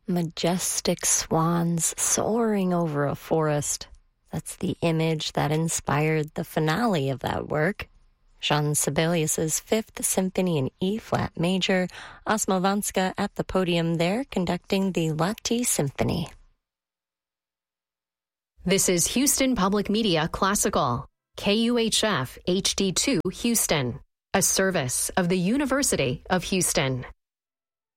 Majestic swans soaring over a forest. That's the image that inspired the finale of that work. Jean Sibelius's Fifth Symphony in E-flat major, Asma Vanska at the podium there conducting the Lati Symphony. This is Houston Public Media Classical, KUHF HD2 Houston, a service of the University of Houston.